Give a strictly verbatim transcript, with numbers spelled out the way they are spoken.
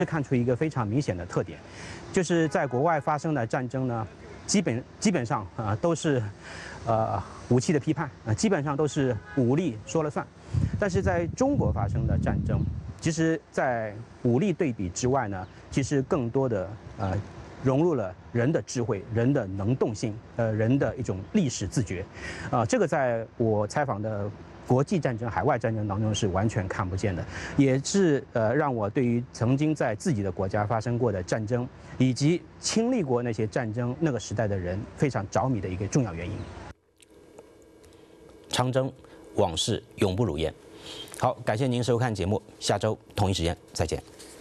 看出一个非常明显的特点，就是在国外发生的战争呢，基本基本上啊、呃、都是，呃武器的批判啊、呃，基本上都是武力说了算。但是在中国发生的战争，其实在武力对比之外呢，其实更多的呃融入了人的智慧、人的能动性，呃人的一种历史自觉，啊、呃，这个在我采访的国际战争、海外战争当中是完全看不见的，也是呃让我对于曾经在自己的国家发生过的战争，以及经历过那些战争那个时代的人非常着迷的一个重要原因。 长征往事永不如烟。好，感谢您收看节目，下周同一时间再见。